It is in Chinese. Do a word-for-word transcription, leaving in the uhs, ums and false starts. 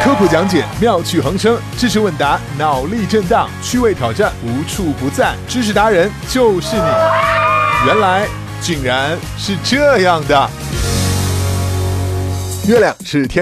科普讲解，妙趣横生；知识问答，脑力震荡；趣味挑战，无处不在。知识达人就是你。原来竟然是这样的。月亮是天